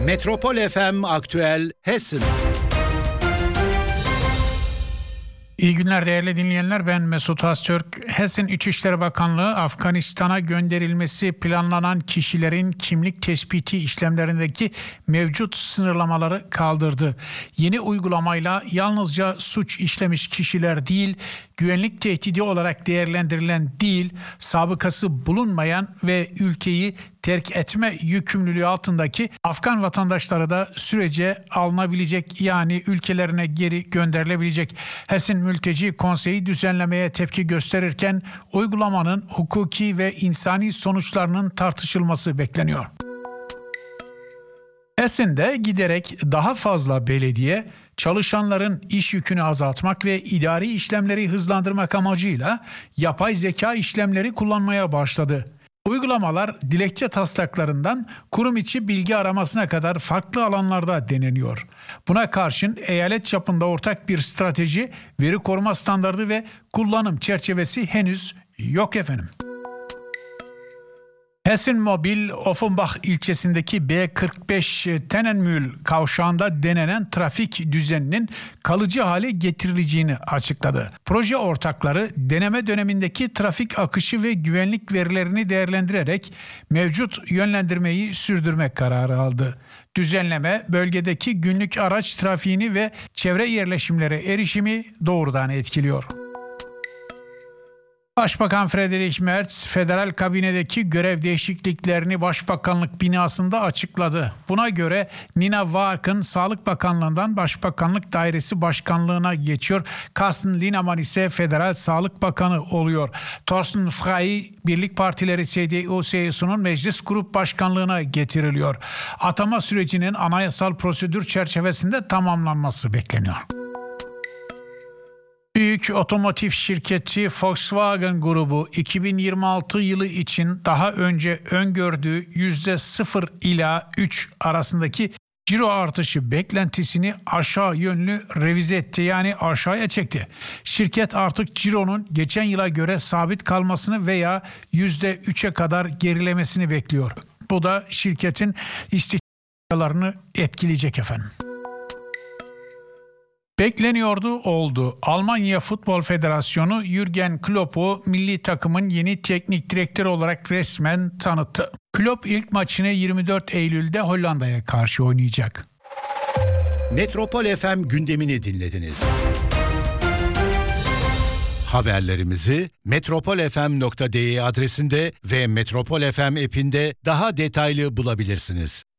Metropol FM Aktüel Hessen. İyi günler değerli dinleyenler, ben Mesut Öztürk. Hessen İçişleri Bakanlığı Afganistan'a gönderilmesi planlanan kişilerin kimlik tespiti işlemlerindeki mevcut sınırlamaları kaldırdı. Yeni uygulamayla yalnızca suç işlemiş kişiler değil, güvenlik tehdidi olarak değerlendirilen değil, sabıkası bulunmayan ve ülkeyi terk etme yükümlülüğü altındaki Afgan vatandaşları da sürece alınabilecek, yani ülkelerine geri gönderilebilecek. Hessen Mülteci Konseyi düzenlemeye tepki gösterirken uygulamanın hukuki ve insani sonuçlarının tartışılması bekleniyor. Hessen'de giderek daha fazla belediye çalışanların iş yükünü azaltmak ve idari işlemleri hızlandırmak amacıyla yapay zeka işlemleri kullanmaya başladı. Uygulamalar dilekçe taslaklarından kurum içi bilgi aramasına kadar farklı alanlarda deneniyor. Buna karşın eyalet çapında ortak bir strateji, veri koruma standardı ve kullanım çerçevesi henüz yok efendim. Hessen Mobil, Offenbach ilçesindeki B45 Tennenmühl kavşağında denenen trafik düzeninin kalıcı hale getirileceğini açıkladı. Proje ortakları deneme dönemindeki trafik akışı ve güvenlik verilerini değerlendirerek mevcut yönlendirmeyi sürdürmek kararı aldı. Düzenleme bölgedeki günlük araç trafiğini ve çevre yerleşimlere erişimi doğrudan etkiliyor. Başbakan Friedrich Merz, federal kabinedeki görev değişikliklerini Başbakanlık binasında açıkladı. Buna göre Nina Warken Sağlık Bakanlığı'ndan Başbakanlık Dairesi Başkanlığı'na geçiyor. Carsten Linnemann ise Federal Sağlık Bakanı oluyor. Thorsten Frey, Birlik Partileri CDU-CSU'nun Meclis Grup Başkanlığı'na getiriliyor. Atama sürecinin anayasal prosedür çerçevesinde tamamlanması bekleniyor. Büyük otomotiv şirketi Volkswagen grubu 2026 yılı için daha önce öngördüğü %0 ila 3 arasındaki ciro artışı beklentisini aşağı yönlü revize etti, yani aşağıya çekti. Şirket artık cironun geçen yıla göre sabit kalmasını veya %3'e kadar gerilemesini bekliyor. Bu da şirketin istikrarını etkileyecek efendim. Bekleniyordu, oldu. Almanya Futbol Federasyonu Jürgen Klopp'u milli takımın yeni teknik direktörü olarak resmen tanıttı. Klopp ilk maçını 24 Eylül'de Hollanda'ya karşı oynayacak. Metropol FM gündemini dinlediniz. Haberlerimizi metropolfm.de adresinde ve Metropol FM app'inde daha detaylı bulabilirsiniz.